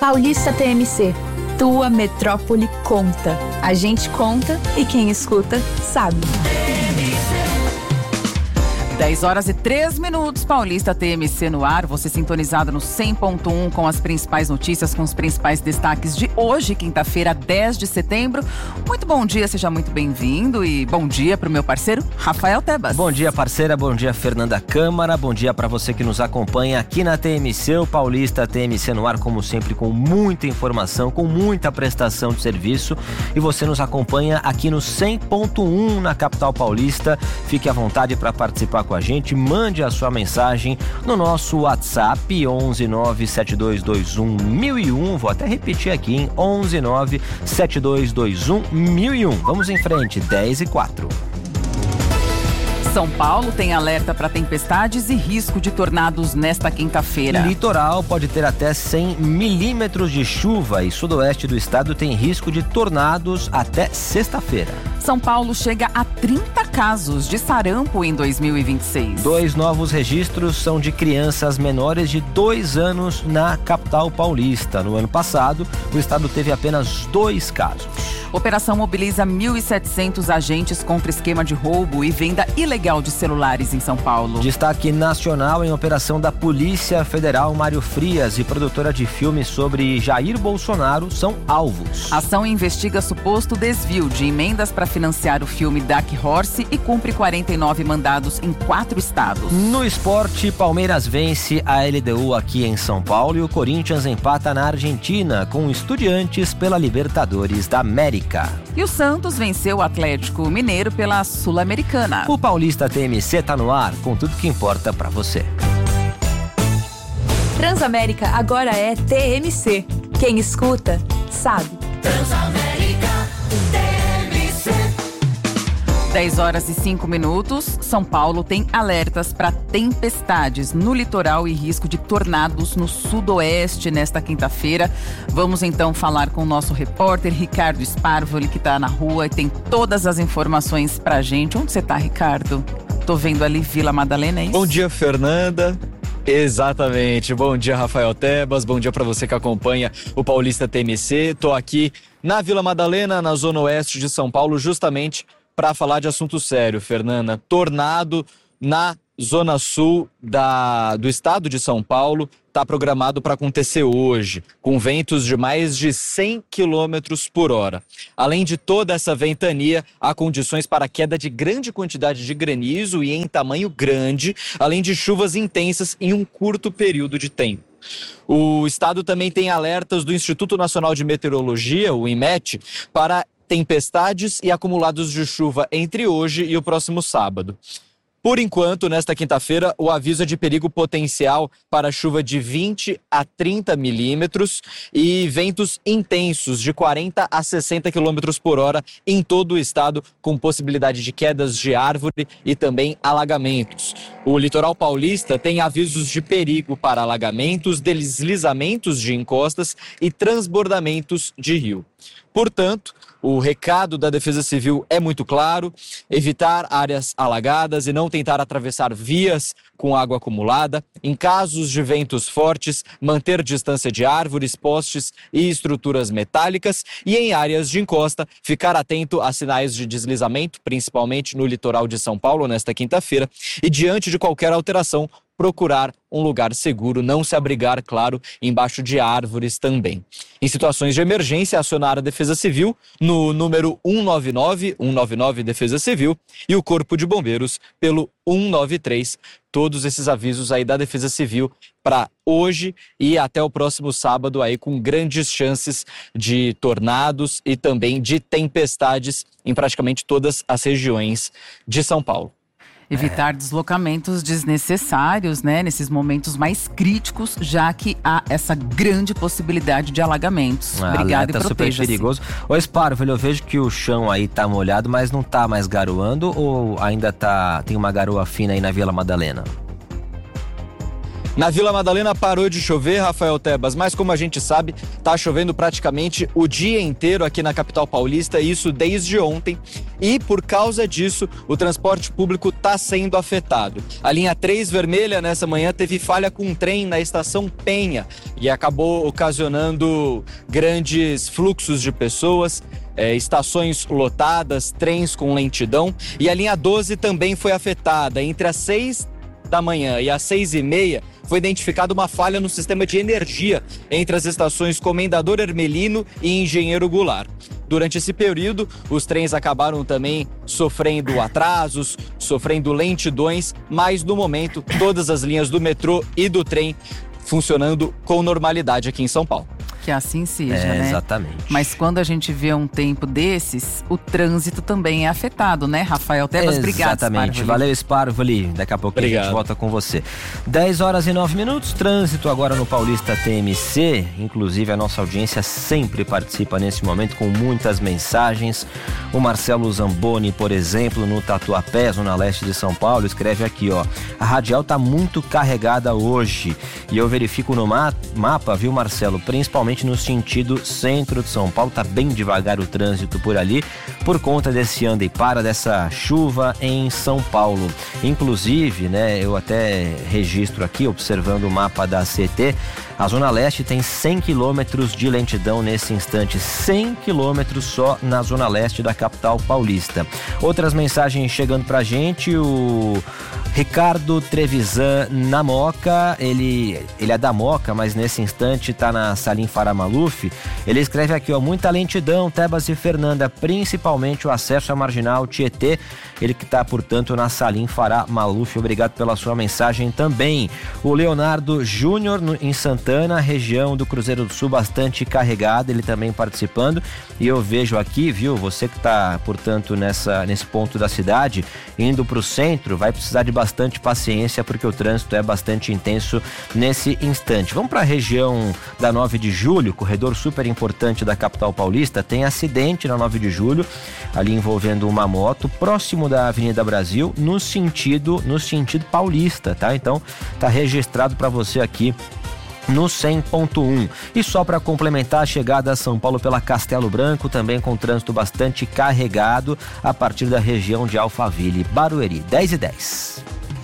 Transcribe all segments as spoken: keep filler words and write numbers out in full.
Paulista T M C. Tua metrópole conta. A gente conta e quem escuta sabe. dez horas e três minutos, Paulista T M C no ar, você sintonizado no cem ponto um com as principais notícias, com os principais destaques de hoje, quinta-feira, dez de setembro. Muito bom dia, seja muito bem-vindo e bom dia para o meu parceiro, Rafael Tebas. Bom dia, parceira, bom dia, Fernanda Câmara, bom dia para você que nos acompanha aqui na T M C, o Paulista T M C no ar, como sempre, com muita informação, com muita prestação de serviço, e você nos acompanha aqui no cem ponto um na capital paulista. Fique à vontade para participar com a gente, mande a sua mensagem no nosso WhatsApp onze nove sete dois dois um mil e um, vou até repetir aqui, hein? onze nove sete dois dois um mil e um. Vamos em frente, dez e quatro. São Paulo tem alerta para tempestades e risco de tornados nesta quinta-feira. Litoral pode ter até cem milímetros de chuva e sudoeste do estado tem risco de tornados até sexta-feira. São Paulo chega a trinta casos de sarampo em dois mil e vinte e seis. Dois novos registros são de crianças menores de dois anos na capital paulista. No ano passado, o estado teve apenas dois casos. Operação mobiliza mil e setecentos agentes contra esquema de roubo e venda ilegal de celulares em São Paulo. Destaque nacional em operação da Polícia Federal. Mário Frias e produtora de filmes sobre Jair Bolsonaro são alvos. A ação investiga suposto desvio de emendas para financiar o filme Dark Horse e cumpre quarenta e nove mandados em quatro estados. No esporte, Palmeiras vence a L D U aqui em São Paulo e o Corinthians empata na Argentina com Estudiantes pela Libertadores da América. E o Santos venceu o Atlético Mineiro pela Sul-Americana. O Paulista T M C tá no ar com tudo que importa pra você. Transamérica agora é T M C. Quem escuta, sabe. Transamérica T M C. dez horas e cinco minutos. São Paulo tem alertas para tempestades no litoral e risco de tornados no sudoeste nesta quinta-feira. Vamos então falar com o nosso repórter Ricardo Sparvoli, que está na rua e tem todas as informações pra gente. Onde você tá, Ricardo? Tô vendo ali Vila Madalena, é isso? Bom dia, Fernanda. Exatamente. Bom dia, Rafael Tebas. Bom dia para você que acompanha o Paulista T M C. Tô aqui na Vila Madalena, na zona oeste de São Paulo, justamente para falar de assunto sério, Fernanda. Tornado na zona sul da, do estado de São Paulo está programado para acontecer hoje, com ventos de mais de cem quilômetros por hora. Além de toda essa ventania, há condições para queda de grande quantidade de granizo e em tamanho grande, além de chuvas intensas em um curto período de tempo. O estado também tem alertas do Instituto Nacional de Meteorologia, o INMET, para tempestades e acumulados de chuva entre hoje e o próximo sábado. Por enquanto, nesta quinta-feira, o aviso é de perigo potencial para chuva de vinte a trinta milímetros e ventos intensos de quarenta a sessenta quilômetros por hora em todo o estado, com possibilidade de quedas de árvore e também alagamentos. O litoral paulista tem avisos de perigo para alagamentos, deslizamentos de encostas e transbordamentos de rio. Portanto, o recado da Defesa Civil é muito claro: evitar áreas alagadas e não tentar atravessar vias com água acumulada. Em casos de ventos fortes, manter distância de árvores, postes e estruturas metálicas. E em áreas de encosta, ficar atento a sinais de deslizamento, principalmente no litoral de São Paulo nesta quinta-feira. E diante de qualquer alteração, procurar um lugar seguro, não se abrigar, claro, embaixo de árvores também. Em situações de emergência, acionar a Defesa Civil no número um nove nove, um nove nove Defesa Civil e o Corpo de Bombeiros pelo um nove três. Todos esses avisos aí da Defesa Civil para hoje e até o próximo sábado aí, com grandes chances de tornados e também de tempestades em praticamente todas as regiões de São Paulo. Evitar é. deslocamentos desnecessários, né, nesses momentos mais críticos, já que há essa grande possibilidade de alagamentos. Ah, Obrigado e proteja-se. Super perigoso. Ô, Sparvoli, eu vejo que o chão aí tá molhado, mas não tá mais garoando ou ainda tá, tem uma garoa fina aí na Vila Madalena? Na Vila Madalena parou de chover, Rafael Tebas, mas como a gente sabe, tá chovendo praticamente o dia inteiro aqui na capital paulista, isso desde ontem, e por causa disso o transporte público tá sendo afetado. A linha três vermelha nessa manhã teve falha com um trem na estação Penha e acabou ocasionando grandes fluxos de pessoas. É, estações lotadas, trens com lentidão, e a linha doze também foi afetada. Entre as seis da manhã e às seis e meia foi identificada uma falha no sistema de energia entre as estações Comendador Hermelino e Engenheiro Goulart. Durante esse período, os trens acabaram também sofrendo atrasos, sofrendo lentidões, mas no momento todas as linhas do metrô e do trem funcionando com normalidade aqui em São Paulo. Que assim seja, é, né? Exatamente. Mas quando a gente vê um tempo desses, o trânsito também é afetado, né, Rafael Tebas? Obrigado, Exatamente. Valeu, Sparvoli. Daqui a pouco Obrigado. a gente volta com você. dez horas e nove minutos, trânsito agora no Paulista T M C. Inclusive, a nossa audiência sempre participa nesse momento com muitas mensagens. O Marcelo Zamboni, por exemplo, no Tatuapé, zona leste de São Paulo, escreve aqui, ó: a radial tá muito carregada hoje. E eu verifico no ma- mapa, viu, Marcelo? Principalmente no sentido centro de São Paulo, tá bem devagar o trânsito por ali, por conta desse anda e para, dessa chuva em São Paulo. Inclusive, né, eu até registro aqui, observando o mapa da C T, a Zona Leste tem cem quilômetros de lentidão nesse instante, cem quilômetros só na Zona Leste da capital paulista. Outras mensagens chegando pra gente, o Ricardo Trevisan na Moca, ele, ele é da Moca, mas nesse instante tá na Salim Farah Maluf. Ele escreve aqui, ó: muita lentidão, Tebas e Fernanda, principalmente o acesso à Marginal Tietê, ele que tá, portanto, na Salim Farah Maluf. Obrigado pela sua mensagem também. O Leonardo Júnior no, em Santana, região do Cruzeiro do Sul, bastante carregada, ele também participando. E eu vejo aqui, viu, você que tá, portanto, nessa, nesse ponto da cidade, indo pro centro, vai precisar de bastante paciência, porque o trânsito é bastante intenso nesse instante. Vamos para a região da nove de julho, corredor super importante da capital paulista. Tem acidente na nove de julho, ali envolvendo uma moto, próximo da Avenida Brasil, no sentido, no sentido paulista, tá? Então, tá registrado para você aqui no cem ponto um. E só para complementar, a chegada a São Paulo pela Castelo Branco, também com trânsito bastante carregado a partir da região de Alphaville, Barueri. dez e dez.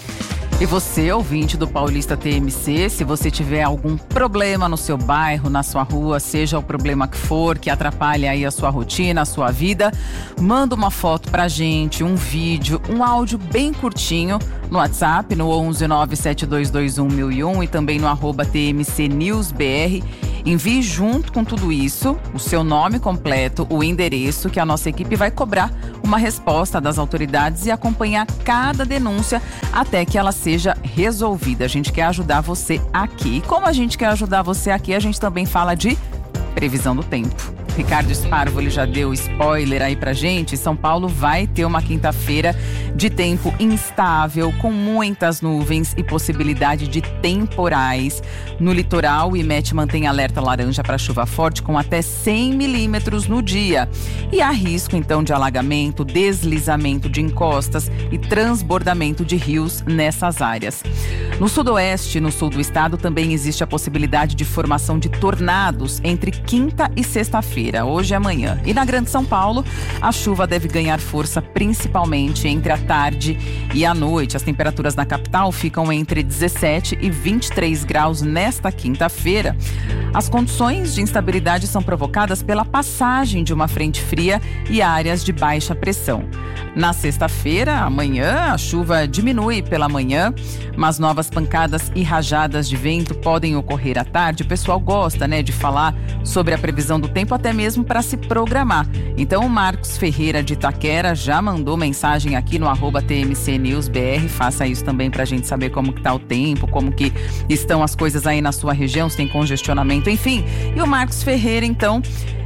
E você, ouvinte do Paulista T M C, se você tiver algum problema no seu bairro, na sua rua, seja o problema que for, que atrapalhe aí a sua rotina, a sua vida, manda uma foto pra gente, um vídeo, um áudio bem curtinho no WhatsApp, no onze nove sete dois dois um mil e um e também no arroba T M C News B R. Envie junto com tudo isso o seu nome completo, o endereço, que a nossa equipe vai cobrar uma resposta das autoridades e acompanhar cada denúncia até que ela seja resolvida. A gente quer ajudar você aqui. E como a gente quer ajudar você aqui, a gente também fala de previsão do tempo. Ricardo Sparvoli já deu spoiler aí pra gente. São Paulo vai ter uma quinta-feira de tempo instável, com muitas nuvens e possibilidade de temporais no litoral. O I M E T mantém alerta laranja para chuva forte com até cem milímetros no dia. E há risco, então, de alagamento, deslizamento de encostas e transbordamento de rios nessas áreas. No sudoeste, no sul do estado, também existe a possibilidade de formação de tornados entre quinta e sexta-feira, hoje e amanhã. E na Grande São Paulo, a chuva deve ganhar força principalmente entre a tarde e a noite. As temperaturas na capital ficam entre dezessete e vinte e três graus nesta quinta-feira. As condições de instabilidade são provocadas pela passagem de uma frente fria e áreas de baixa pressão. Na sexta-feira, amanhã, a chuva diminui pela manhã, mas novas pancadas e rajadas de vento podem ocorrer à tarde. O pessoal gosta, né, de falar sobre a previsão do tempo, até mesmo para se programar. Então, o Marcos Ferreira de Itaquera já mandou mensagem aqui no arroba T M C News B R. Faça isso também para a gente saber como que tá o tempo, como que estão as coisas aí na sua região, se tem congestionamento, enfim. E o Marcos Ferreira, então,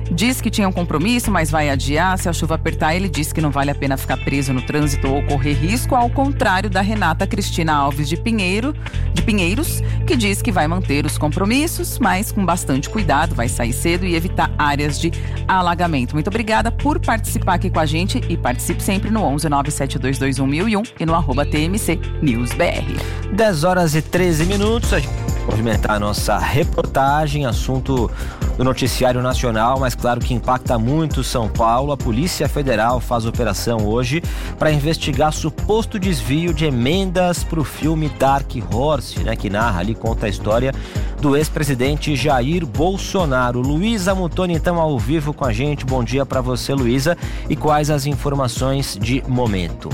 diz que tinha um compromisso, mas vai adiar. Se a chuva apertar, ele diz que não vale a pena ficar preso no trânsito ou correr risco, ao contrário da Renata Cristina Alves de Pinheiro, de Pinheiros, que diz que vai manter os compromissos, mas com bastante cuidado, vai sair cedo e evitar áreas de alagamento. Muito obrigada por participar aqui com a gente e participe sempre no onze nove sete dois dois um mil e um e no arroba T M C News B R. dez horas e treze minutos, a gente vai movimentar a nossa reportagem, assunto do noticiário nacional, mas claro que impacta muito São Paulo. A Polícia Federal faz operação hoje para investigar suposto desvio de emendas para o filme Dark Horse, né, que narra ali, conta a história do ex-presidente Jair Bolsonaro. Luísa Mutoni, então, ao vivo com a gente. Bom dia para você, Luísa. E quais as informações de momento?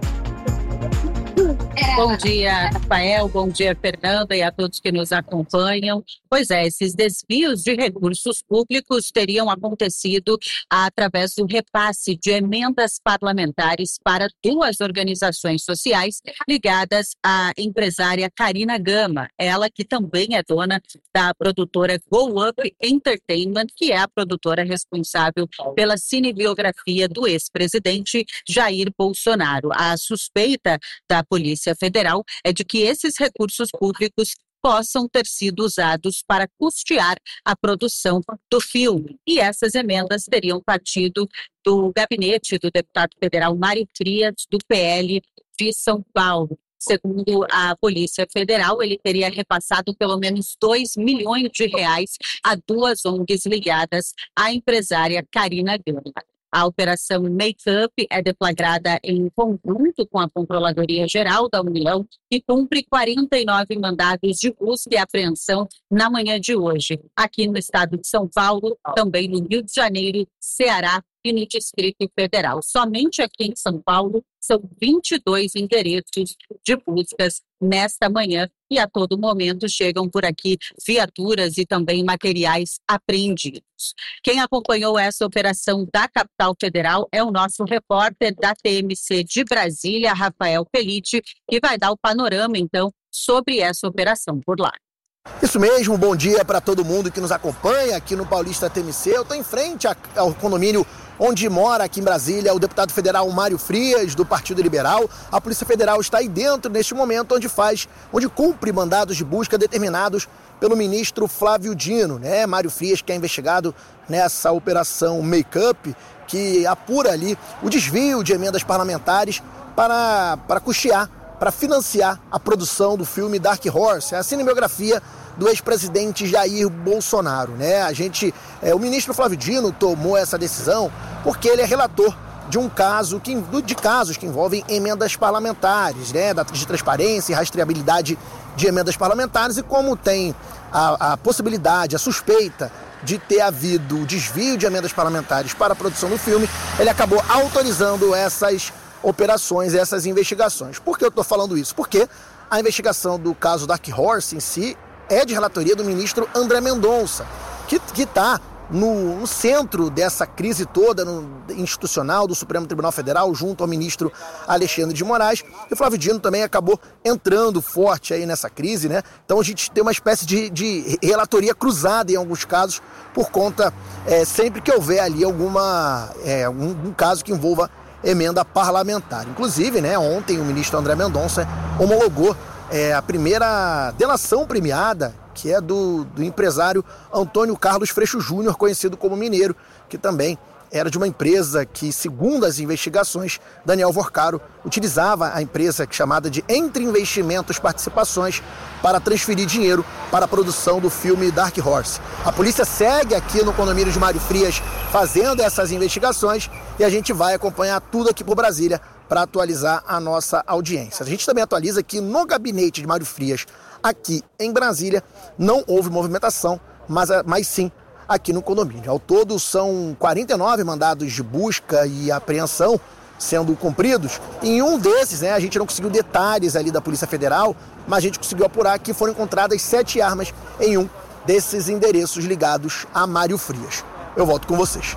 Bom dia, Rafael, bom dia, Fernanda, e a todos que nos acompanham. Pois é, esses desvios de recursos públicos teriam acontecido através do repasse de emendas parlamentares para duas organizações sociais ligadas à empresária Karina Gama, ela que também é dona da produtora Go Up Entertainment, que é a produtora responsável pela cinebiografia do ex-presidente Jair Bolsonaro. A suspeita da Polícia Federal é de que esses recursos públicos possam ter sido usados para custear a produção do filme. E essas emendas teriam partido do gabinete do deputado federal Mário Frias, do P L de São Paulo. Segundo a Polícia Federal, ele teria repassado pelo menos dois milhões de reais a duas O N Gs ligadas à empresária Karina Gama. A operação Make-up é deflagrada em conjunto com a Controladoria Geral da União e cumpre quarenta e nove mandados de busca e apreensão na manhã de hoje, aqui no estado de São Paulo, também no Rio de Janeiro, Ceará e no Distrito Federal. Somente aqui em São Paulo são vinte e dois endereços de buscas nesta manhã e a todo momento chegam por aqui viaturas e também materiais apreendidos. Quem acompanhou essa operação da capital federal é o nosso repórter da T M C de Brasília, Rafael Pelite, que vai dar o panorama, então, sobre essa operação por lá. Isso mesmo, bom dia para todo mundo que nos acompanha aqui no Paulista T M C. Eu estou em frente ao condomínio onde mora aqui em Brasília o deputado federal Mário Frias, do Partido Liberal. A Polícia Federal está aí dentro neste momento onde faz, onde cumpre mandados de busca determinados pelo ministro Flávio Dino, né? Mário Frias, que é investigado nessa operação Make-up, que apura ali o desvio de emendas parlamentares para, para custear, para financiar a produção do filme Dark Horse, a cinebiografia do ex-presidente Jair Bolsonaro, né? A gente, é, o ministro Flávio Dino tomou essa decisão porque ele é relator de um caso, que, de casos que envolvem emendas parlamentares, né? De transparência e rastreabilidade de emendas parlamentares, e como tem a, a possibilidade, a suspeita de ter havido desvio de emendas parlamentares para a produção do filme, ele acabou autorizando essas operações, essas investigações. Por que eu estou falando isso? Porque a investigação do caso Dark Horse em si é de relatoria do ministro André Mendonça, que está no, no centro dessa crise toda no, institucional do Supremo Tribunal Federal, junto ao ministro Alexandre de Moraes. E o Flávio Dino também acabou entrando forte aí nessa crise, né? Então a gente tem uma espécie de, de relatoria cruzada em alguns casos, por conta, é, sempre que houver ali alguma, é, um, um caso que envolva emenda parlamentar. Inclusive, né, ontem o ministro André Mendonça homologou é, a primeira delação premiada, que é do, do empresário Antônio Carlos Freixo Júnior, conhecido como Mineiro, que também era de uma empresa que, segundo as investigações, Daniel Vorcaro utilizava a empresa chamada de Entre Investimentos Participações para transferir dinheiro para a produção do filme Dark Horse. A polícia segue aqui no condomínio de Mário Frias fazendo essas investigações e a gente vai acompanhar tudo aqui por Brasília para atualizar a nossa audiência. A gente também atualiza aqui no gabinete de Mário Frias, aqui em Brasília. Não houve movimentação, mas, mas sim aqui no condomínio. Ao todo são quarenta e nove mandados de busca e apreensão sendo cumpridos. Em um desses, né, a gente não conseguiu detalhes ali da Polícia Federal, mas a gente conseguiu apurar que foram encontradas sete armas em um desses endereços ligados a Mário Frias. Eu volto com vocês.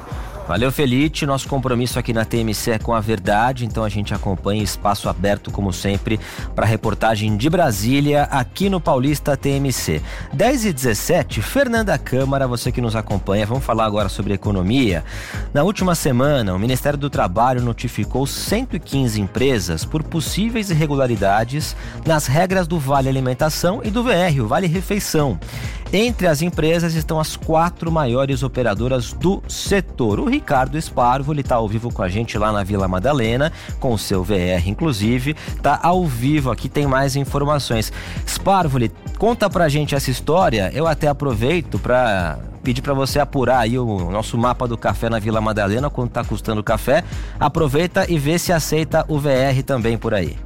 Valeu, Felite. Nosso compromisso aqui na T M C é com a verdade, então a gente acompanha, espaço aberto, como sempre, para a reportagem de Brasília, aqui no Paulista T M C. dez e dezessete, Fernanda Câmara, você que nos acompanha, vamos falar agora sobre economia. Na última semana, o Ministério do Trabalho notificou cento e quinze empresas por possíveis irregularidades nas regras do Vale Alimentação e do V R, o Vale Refeição. Entre as empresas estão as quatro maiores operadoras do setor. O Ricardo Sparvo, ele está ao vivo com a gente lá na Vila Madalena, com o seu V R, inclusive, está ao vivo aqui, tem mais informações. Sparvo, conta pra gente essa história. Eu até aproveito para pedir para você apurar aí o nosso mapa do café na Vila Madalena, quanto está custando o café. Aproveita e vê se aceita o V R também por aí.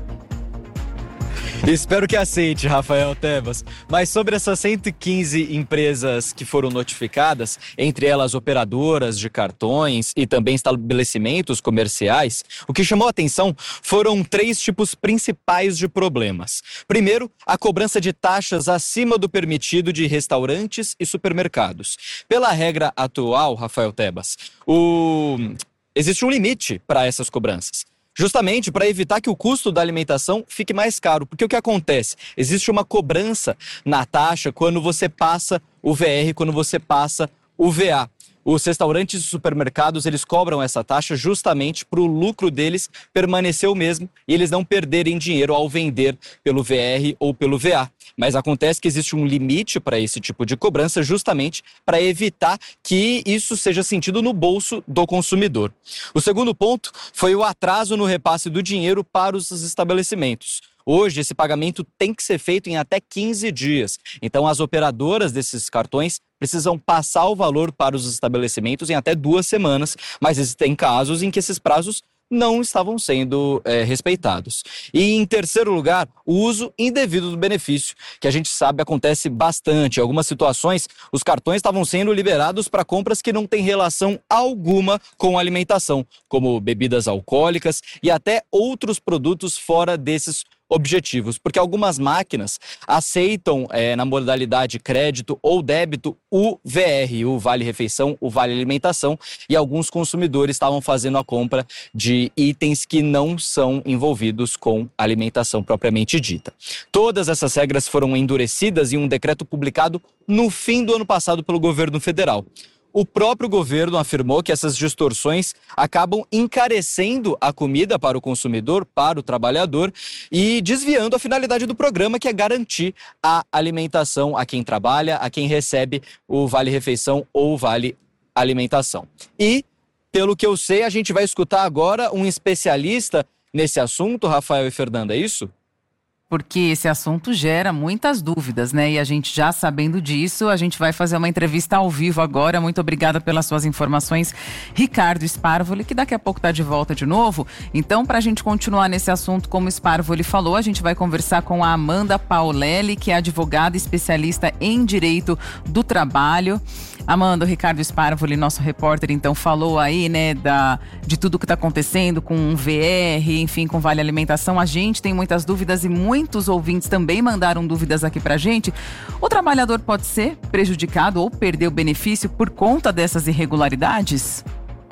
Espero que aceite, Rafael Tebas. Mas sobre essas cento e quinze empresas que foram notificadas, entre elas operadoras de cartões e também estabelecimentos comerciais, o que chamou a atenção foram três tipos principais de problemas. Primeiro, a cobrança de taxas acima do permitido de restaurantes e supermercados. Pela regra atual, Rafael Tebas, o... existe um limite para essas cobranças. Justamente para evitar que o custo da alimentação fique mais caro. Porque o que acontece? Existe uma cobrança na taxa quando você passa o V R, quando você passa o V A. Os restaurantes e supermercados, eles cobram essa taxa justamente para o lucro deles permanecer o mesmo e eles não perderem dinheiro ao vender pelo V R ou pelo V A. Mas acontece que existe um limite para esse tipo de cobrança justamente para evitar que isso seja sentido no bolso do consumidor. O segundo ponto foi o atraso no repasse do dinheiro para os estabelecimentos. Hoje, esse pagamento tem que ser feito em até quinze dias. Então, as operadoras desses cartões precisam passar o valor para os estabelecimentos em até duas semanas, mas existem casos em que esses prazos não estavam sendo é, respeitados. E, em terceiro lugar, o uso indevido do benefício, que a gente sabe acontece bastante. Em algumas situações, os cartões estavam sendo liberados para compras que não têm relação alguma com alimentação, como bebidas alcoólicas e até outros produtos fora desses objetivos, porque algumas máquinas aceitam é, na modalidade crédito ou débito o V R, o Vale Refeição, o Vale Alimentação, e alguns consumidores estavam fazendo a compra de itens que não são envolvidos com alimentação propriamente dita. Todas essas regras foram endurecidas em um decreto publicado no fim do ano passado pelo governo federal. O próprio governo afirmou que essas distorções acabam encarecendo a comida para o consumidor, para o trabalhador e desviando a finalidade do programa, que é garantir a alimentação a quem trabalha, a quem recebe o Vale Refeição ou o Vale Alimentação. E, pelo que eu sei, a gente vai escutar agora um especialista nesse assunto, Rafael e Fernanda, é isso? Porque esse assunto gera muitas dúvidas, né? E a gente já sabendo disso, a gente vai fazer uma entrevista ao vivo agora. Muito obrigada pelas suas informações, Ricardo Sparvoli, que daqui a pouco está de volta de novo. Então, para a gente continuar nesse assunto, como o Sparvoli falou, a gente vai conversar com a Amanda Paolelli, que é advogada especialista em direito do trabalho. Amanda, o Ricardo Sparvoli, nosso repórter, então, falou aí, né, da, de tudo que está acontecendo com o V R, enfim, com Vale Alimentação. A gente tem muitas dúvidas e muitos ouvintes também mandaram dúvidas aqui pra gente. O trabalhador pode ser prejudicado ou perder o benefício por conta dessas irregularidades?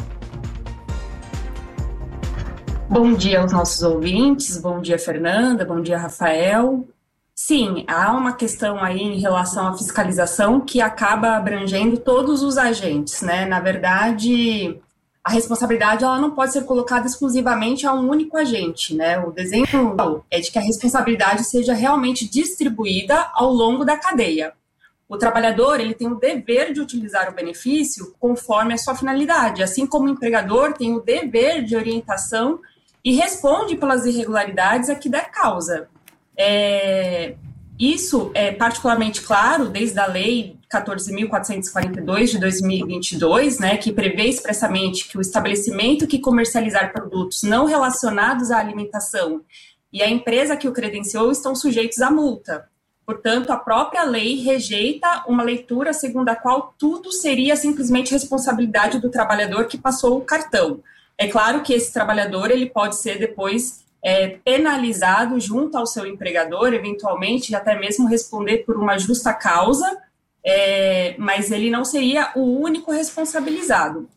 Bom dia aos nossos ouvintes, bom dia, Fernanda, bom dia, Rafael. Sim, há uma questão aí em relação à fiscalização que acaba abrangendo todos os agentes, né? Na verdade, a responsabilidade ela não pode ser colocada exclusivamente a um único agente, né? O desenho é de que a responsabilidade seja realmente distribuída ao longo da cadeia. O trabalhador ele tem o dever de utilizar o benefício conforme a sua finalidade, assim como o empregador tem o dever de orientação e responde pelas irregularidades a que der causa. É, isso é particularmente claro desde a Lei quatorze mil quatrocentos e quarenta e dois de dois mil e vinte e dois, né, que prevê expressamente que o estabelecimento que comercializar produtos não relacionados à alimentação e a empresa que o credenciou estão sujeitos à multa. Portanto, a própria lei rejeita uma leitura segundo a qual tudo seria simplesmente responsabilidade do trabalhador que passou o cartão. É claro que esse trabalhador ele pode ser depois É, penalizado junto ao seu empregador, eventualmente, até mesmo responder por uma justa causa, é, mas ele não seria o único responsabilizado.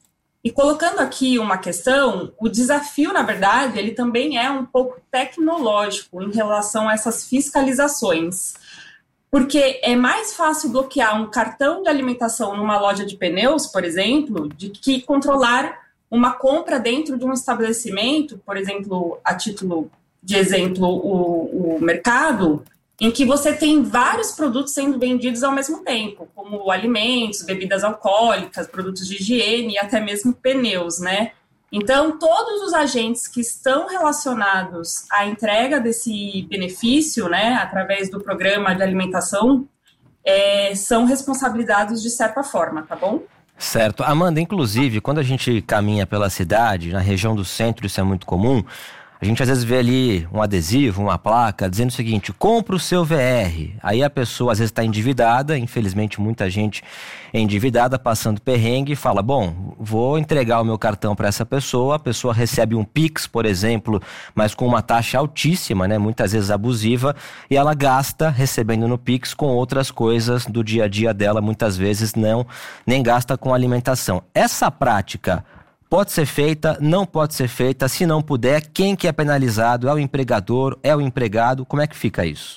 E colocando aqui uma questão, o desafio, na verdade, ele também é um pouco tecnológico em relação a essas fiscalizações. Porque é mais fácil bloquear um cartão de alimentação numa loja de pneus, por exemplo, de que controlar uma compra dentro de um estabelecimento, por exemplo, a título de exemplo, o, o mercado, em que você tem vários produtos sendo vendidos ao mesmo tempo, como alimentos, bebidas alcoólicas, produtos de higiene e até mesmo pneus, né? Então, todos os agentes que estão relacionados à entrega desse benefício, né, através do programa de alimentação, é, são responsabilizados de certa forma, tá bom? Certo. Amanda, inclusive, quando a gente caminha pela cidade, na região do centro, isso é muito comum, a gente às vezes vê ali um adesivo, uma placa, dizendo o seguinte: compra o seu V R. Aí a pessoa às vezes está endividada, infelizmente muita gente é endividada, passando perrengue, e fala, bom, vou entregar o meu cartão para essa pessoa, a pessoa recebe um Pix, por exemplo, mas com uma taxa altíssima, né, muitas vezes abusiva, e ela gasta recebendo no Pix com outras coisas do dia a dia dela, muitas vezes não, nem gasta com alimentação. Essa prática pode ser feita, não pode ser feita? Se não puder, quem que é penalizado? É o empregador? É o empregado? Como é que fica isso?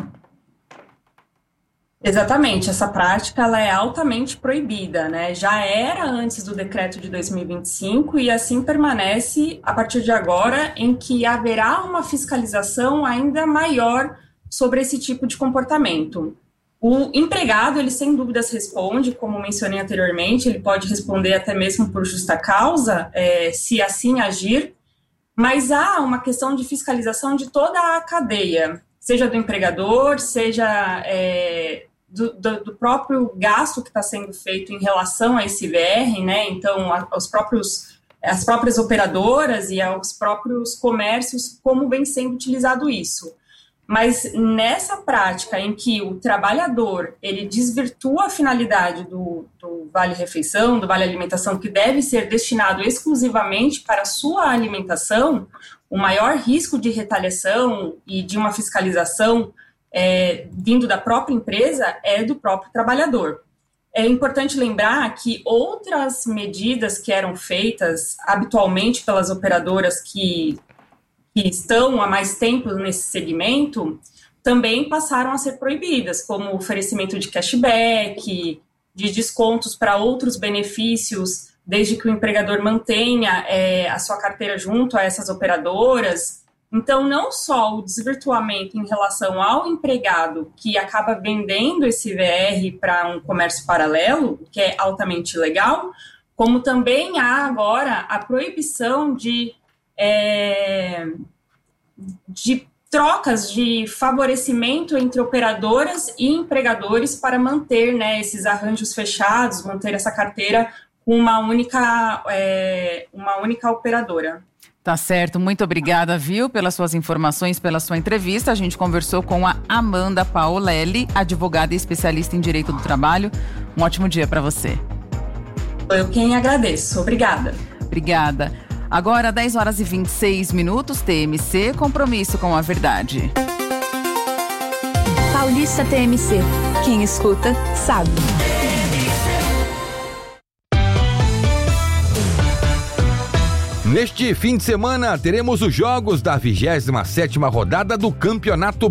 Exatamente, essa prática ela é altamente proibida, né? Já era antes do decreto de dois mil e vinte e cinco e assim permanece a partir de agora, em que haverá uma fiscalização ainda maior sobre esse tipo de comportamento. O empregado, ele sem dúvidas responde, como mencionei anteriormente, ele pode responder até mesmo por justa causa, é, se assim agir, mas há uma questão de fiscalização de toda a cadeia, seja do empregador, seja é, do, do, do próprio gasto que está sendo feito em relação a esse V R, né? Então, aos próprios, as próprias operadoras e aos próprios comércios, como vem sendo utilizado isso. Mas nessa prática em que o trabalhador ele desvirtua a finalidade do, do vale-refeição, do vale-alimentação, que deve ser destinado exclusivamente para a sua alimentação, o maior risco de retaliação e de uma fiscalização é, vindo da própria empresa é do próprio trabalhador. É importante lembrar que outras medidas que eram feitas habitualmente pelas operadoras que que estão há mais tempo nesse segmento, também passaram a ser proibidas, como o oferecimento de cashback, de descontos para outros benefícios, desde que o empregador mantenha é, a sua carteira junto a essas operadoras. Então, não só o desvirtuamento em relação ao empregado, que acaba vendendo esse V R para um comércio paralelo, que é altamente ilegal, como também há agora a proibição de É, de trocas de favorecimento entre operadoras e empregadores para manter, né, esses arranjos fechados, manter essa carteira com uma única, é, uma única operadora. Tá certo, muito obrigada, viu, pelas suas informações, pela sua entrevista. A gente conversou com a Amanda Paolelli, advogada e especialista em Direito do Trabalho. Um ótimo dia para você. Eu quem agradeço. Obrigada. Obrigada. Agora, dez horas e vinte e seis minutos, T M C, compromisso com a verdade. Paulista T M C. Quem escuta, sabe. Neste fim de semana, teremos os jogos da vigésima sétima rodada do Campeonato